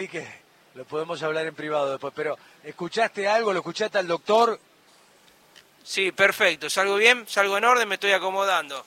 que lo podemos hablar en privado después, pero ¿escuchaste algo? ¿Lo escuchaste al doctor? Sí, perfecto. ¿Salgo bien? ¿Salgo en orden? Me estoy acomodando.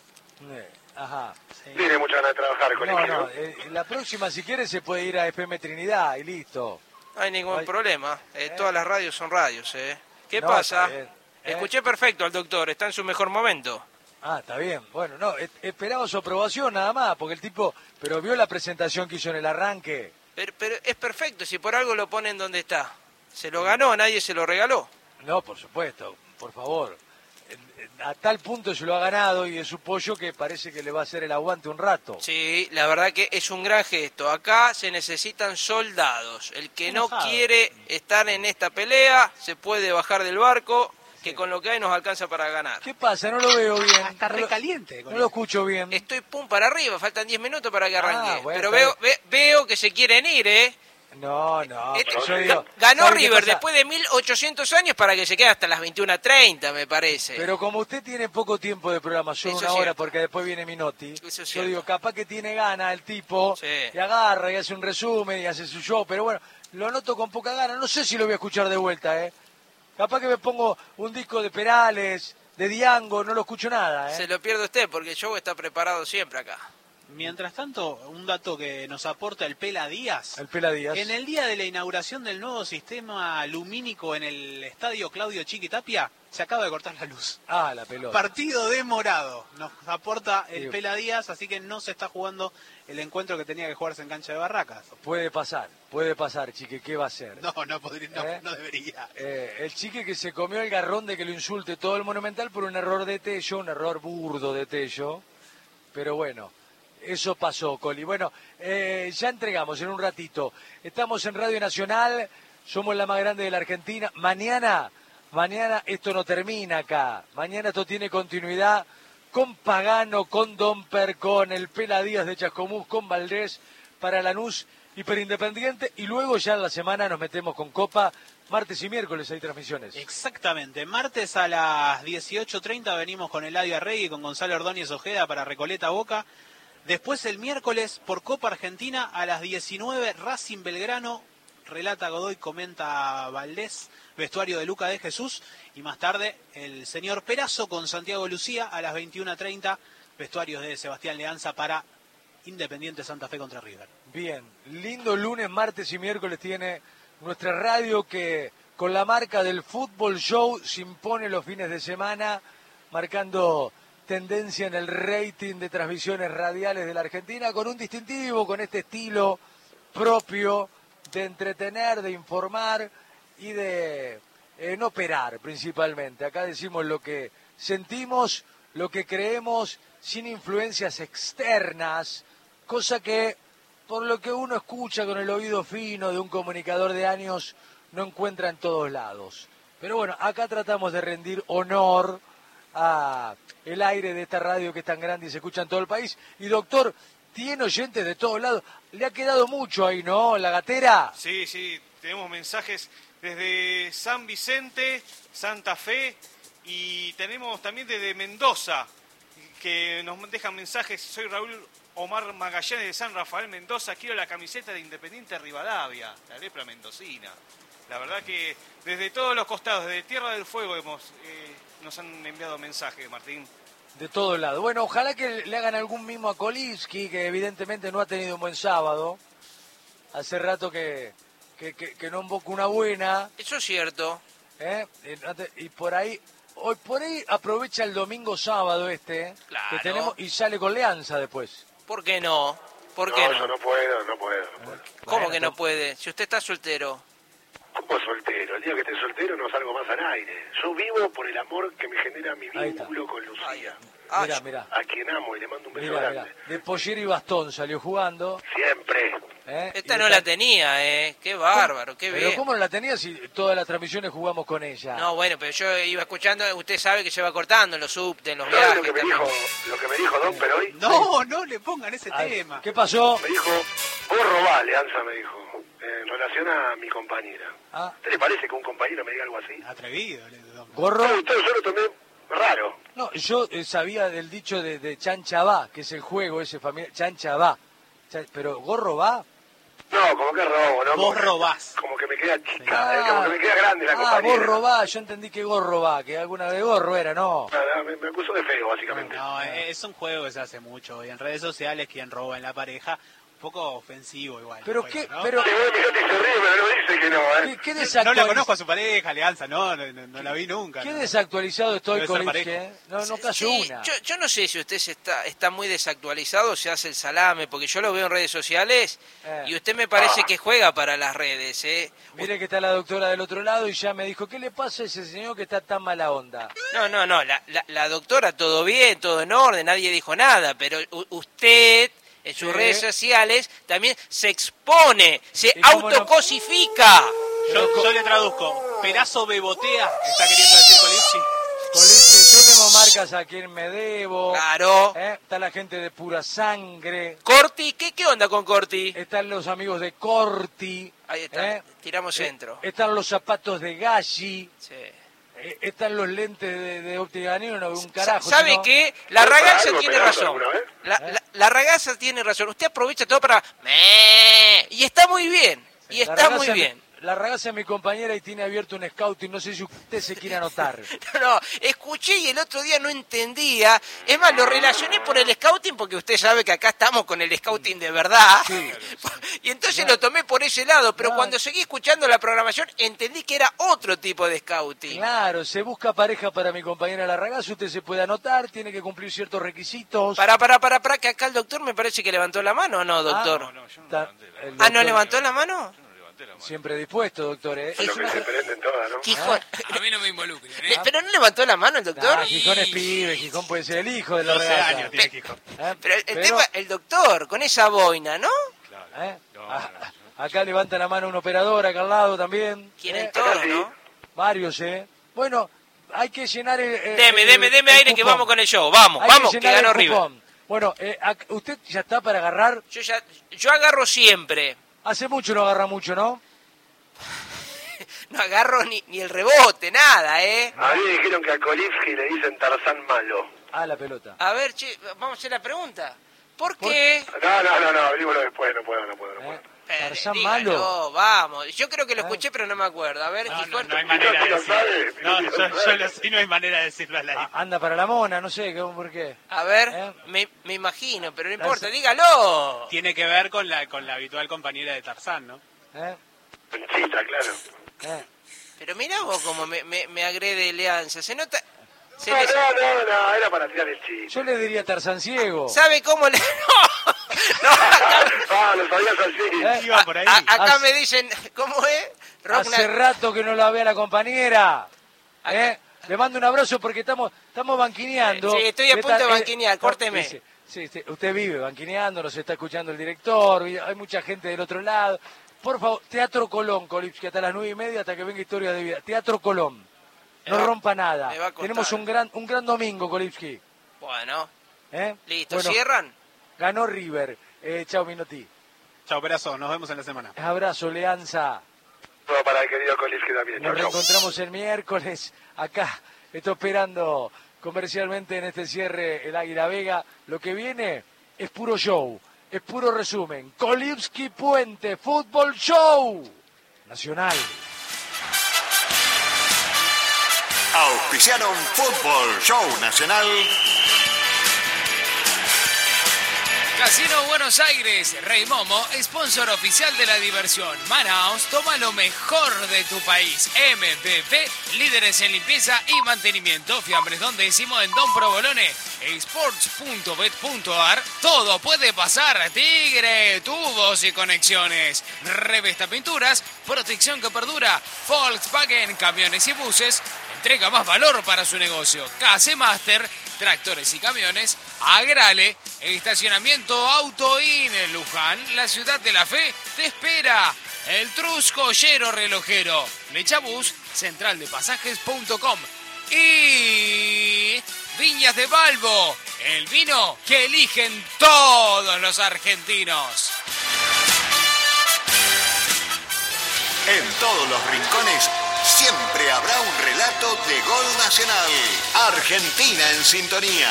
Ajá. Sí. Tiene muchas ganas de trabajar con No, la próxima, si quieres, se puede ir a FM Trinidad y listo. No hay ningún problema. Todas las radios son radios, ¿Qué no, pasa? Escuché perfecto al doctor. Está en su mejor momento. Ah, está bien. Bueno, no, esperaba su aprobación nada más, porque el tipo... Pero vio la presentación que hizo en el arranque. Pero es perfecto, si por algo lo ponen donde está. Se lo ganó, nadie se lo regaló. No, por supuesto, por favor. A tal punto se lo ha ganado y es su pollo que parece que le va a hacer el aguante un rato. Sí, la verdad que es un gran gesto. Acá se necesitan soldados. El que no quiere estar en esta pelea se puede bajar del barco, que con lo que hay nos alcanza para ganar. ¿Qué pasa? No lo veo bien. Está recaliente. No lo escucho bien. Estoy pum para arriba, faltan 10 minutos para que arranque. Bueno, pero veo que se quieren ir, No, yo digo, ganó River después de 1800 años para que se quede hasta las 21:30, me parece. Pero como usted tiene poco tiempo de programación, una hora, porque después viene Minotti, yo digo, capaz que tiene ganas el tipo, y agarra y hace un resumen y hace su show, pero bueno, lo noto con poca gana, no sé si lo voy a escuchar de vuelta, Capaz que me pongo un disco de Perales, de Diango, no lo escucho nada, Se lo pierde usted, porque el show está preparado siempre acá. Mientras tanto, un dato que nos aporta el Pela Díaz. El Pela Díaz. En el día de la inauguración del nuevo sistema lumínico en el estadio Claudio Chiquitapia, se acaba de cortar la luz. Ah, la pelota. Partido demorado. Nos aporta el Pela Díaz, así que no se está jugando el encuentro que tenía que jugarse en cancha de Barracas. Puede pasar, Chique, ¿qué va a hacer? No debería. El Chique que se comió el garrón de que lo insulte todo el Monumental por un error de Tello, un error burdo de Tello, pero bueno. Eso pasó, Coli. Bueno, ya entregamos en un ratito. Estamos en Radio Nacional, somos la más grande de la Argentina. Mañana esto no termina acá. Mañana esto tiene continuidad con Pagano, con Domper, con el Pela Díaz de Chascomús, con Valdés para Lanús y para Independiente. Y luego ya en la semana nos metemos con Copa. Martes y miércoles hay transmisiones. Exactamente. Martes a las 18:30 venimos con Eladio Arregui y con Gonzalo Ordóñez Ojeda para Recoleta Boca. Después el miércoles por Copa Argentina a las 19 Racing Belgrano, relata Godoy, comenta Valdés, vestuario de Luca de Jesús, y más tarde el señor Perazo con Santiago Lucía a las 21:30, vestuarios de Sebastián Leanza para Independiente Santa Fe contra River. Bien, lindo lunes, martes y miércoles tiene nuestra radio que con la marca del Fútbol Show se impone los fines de semana, marcando tendencia en el rating de transmisiones radiales de la Argentina, con un distintivo, con este estilo propio de entretener, de informar y de no operar principalmente. Acá decimos lo que sentimos, lo que creemos, sin influencias externas, cosa que por lo que uno escucha con el oído fino de un comunicador de años no encuentra en todos lados. Pero bueno, acá tratamos de rendir honor a el aire de esta radio que es tan grande y se escucha en todo el país. Y doctor, tiene oyentes de todos lados. Le ha quedado mucho ahí, ¿no? La Gatera. Sí, tenemos mensajes desde San Vicente, Santa Fe, y tenemos también desde Mendoza, que nos dejan mensajes. Soy Raúl Omar Magallanes de San Rafael, Mendoza. Quiero la camiseta de Independiente Rivadavia, la lepra mendocina. La verdad que desde todos los costados, desde Tierra del Fuego nos han enviado mensajes, Martín. De todos lados. Bueno, ojalá que le hagan algún mimo a Kolinski, que evidentemente no ha tenido un buen sábado. Hace rato que no invoca una buena. Eso es cierto. Y por ahí aprovecha el domingo sábado que tenemos y sale con Leanza después. ¿Por qué no? Yo no puedo. ¿Cómo que no puede? Si usted está soltero. ¿Cómo soltero? El día que esté soltero no salgo más al aire. Yo vivo por el amor que me genera mi vínculo con Lucía. Mirá. A quien amo y le mando un beso grande. De pollero y bastón salió jugando. Siempre. Esta no la tenía, Qué bárbaro, qué bien. Pero ¿cómo no la tenía si todas las transmisiones jugamos con ella? No, bueno, pero yo iba escuchando, usted sabe que se va cortando en los subtes, en los ¿Sabes viajes. lo que me dijo Domper hoy? No le pongan ese tema. ¿Qué pasó? Me dijo, vos robá, Leanza, me dijo, en relación a mi compañera. ¿Te le parece que un compañero me diga algo así? Atrevido. Gorro. Yo lo tomé raro. No, yo sabía del dicho de Chancha va, que es el juego ese familiar, Chancha va. Pero Gorro va. No, como que robo, ¿no? Vos robás. Como que me queda chica, como que me queda grande la compañera. Vos robás, yo entendí que vos robás, que alguna vez gorro era, ¿no? Me acusó de feo, básicamente. No, es un juego que se hace mucho hoy en redes sociales, quien roba en la pareja. Un poco ofensivo igual. Pero juego, qué, ¿no? pero Se ríe, pero no dice que no, ¿eh? ¿qué No la conozco a su pareja, Leanza, no la vi nunca. Qué ¿no? desactualizado estoy Debe con ser Lipski, pareja. ¿eh? No caso Sí, una. yo no sé si usted está muy desactualizado, se hace el salame, porque yo lo veo en redes sociales y usted me parece que juega para las redes, ¿eh? Mire que está la doctora del otro lado y ya me dijo, ¿qué le pasa a ese señor que está tan mala onda? No, la doctora todo bien, todo en orden, nadie dijo nada, pero usted en sus redes sociales también se expone, se ¿Y cómo no? autocosifica. Yo le traduzco. Perazo bebotea, está queriendo decir Colipsi. Yo tengo marcas a quien me debo. Claro. Está la gente de Pura Sangre. Corti, ¿qué onda con Corti? Están los amigos de Corti. Ahí está, tiramos centro. Están los zapatos de Galli. Sí. Están los lentes de óptica Nino, no veo un carajo. ¿Sabe sino- qué? La ragazza algo tiene pegazo razón. alguna vez? La ragazza tiene razón. Usted aprovecha todo para... Y está muy bien. Y La está muy ragazza- bien. La ragazza es mi compañera y tiene abierto un scouting. No sé si usted se quiere anotar. No, escuché y el otro día no entendía. Es más, lo relacioné por el scouting porque usted sabe que acá estamos con el scouting de verdad. Y entonces lo tomé por ese lado, pero cuando seguí escuchando la programación entendí que era otro tipo de scouting. Claro, se busca pareja para mi compañera la ragazza. Usted se puede anotar, tiene que cumplir ciertos requisitos. Para, que acá el doctor me parece que levantó la mano, ¿o no, doctor? No, yo no Está- levanté la el ¿No doctor- levantó la mano? Siempre dispuesto, doctor. ¿Eh? Lo que se prenden todas, ¿no? Gijón. A mí no me involucren, ¿Pero no levantó la mano el doctor? Nah, Gijón es pibe, Gijón puede ser el hijo de la 12 ragazza. años tiene Gijón. Pero el tema, el doctor, con esa boina, ¿no? ¿eh? Acá levanta la mano un operador, acá al lado también. Quieren todo, ¿no? Varios, ¿eh? Bueno, hay que llenar el... Deme el aire que cupón. vamos con el show. Vamos, Hay vamos, que llenar ganó el River. cupón. Bueno, ¿usted ya está para agarrar? Yo agarro siempre. Hace mucho no agarra mucho, ¿no? No agarro ni el rebote, nada, ¿eh? A mí me dijeron que a Kolivsky le dicen Tarzán malo. Ah, la pelota. A ver, che, vamos a hacer la pregunta. ¿Por qué? No, abrímoslo después, no puedo. Tarzán Dígalo, malo. vamos. Yo creo que lo escuché, pero no me acuerdo. A ver, Gijón. No hay manera de ¿Lo sabe? decirlo. No, yo lo sé, no hay manera de decirlo al aire. Anda para la mona, no sé, ¿por qué? A ver, me imagino, pero no importa, dígalo. Tiene que ver con la habitual compañera de Tarzán, ¿no? ¿Eh? Conchita, claro. ¿Eh? Pero mirá vos cómo me agrede Leanza. Se nota... No, era para tirar el chiste. Yo le diría Tarzán ciego. ¿Sabe cómo le...? No, acá, Lo sabías así. Iba por ahí. acá me dicen... ¿Cómo es? Hace rato que no la ve a la compañera. ¿Eh? Le mando un abrazo porque estamos banquineando. Sí, estoy a punto de banquinear, córteme. Sí, usted vive banquineando, nos está escuchando el director, hay mucha gente del otro lado. Por favor, Teatro Colón, Kolipski, hasta las 9:30, hasta que venga Historia de Vida. Teatro Colón. No rompa nada. me va a costar. Tenemos un gran domingo, Kolipski. Bueno, ¿Eh? listo, Bueno, ¿cierran? ganó River. Chao, Minotti. Chao, Perazo, nos vemos en la semana. Abrazo, Leanza. Todo para el querido Kolivsky también. Nos Chau, chau. reencontramos el miércoles. Acá estoy esperando comercialmente en este cierre el Águila Vega. Lo que viene es puro show, es puro resumen. Kolipski Puente, Fútbol Show Nacional. Auspiciaron Fútbol Show Nacional. Casino Buenos Aires, Rey Momo, sponsor oficial de la diversión. Manaos, toma lo mejor de tu país. MPP, líderes en limpieza y mantenimiento. Fiambres Don Décimo en Don Provolone. Sports.bet.ar. Todo puede pasar. Tigre, tubos y conexiones. Revesta Pinturas, protección que perdura. Volkswagen, camiones y buses. Entrega más valor para su negocio. KC Master, tractores y camiones. Agrale, estacionamiento Autoin en Luján, la ciudad de la fe, te espera. El Trus Joyero Relojero, Lechabús, centraldepasajes.com y Viñas de Balbo, el vino que eligen todos los argentinos. En todos los rincones siempre habrá un relato de gol nacional. Argentina en sintonía.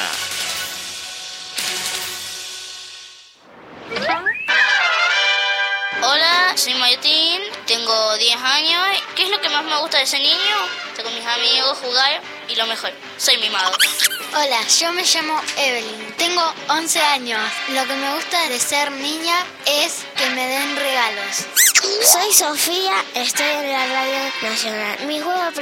Hola. Hola, soy Martín, tengo 10 años. ¿Qué es lo que más me gusta de ser niño? Estar con mis amigos, jugar y lo mejor, soy mimado. Hola, yo me llamo Evelyn, tengo 11 años. Lo que me gusta de ser niña es que me den regalos. Soy Sofía, estoy en la Radio Nacional. Mi juego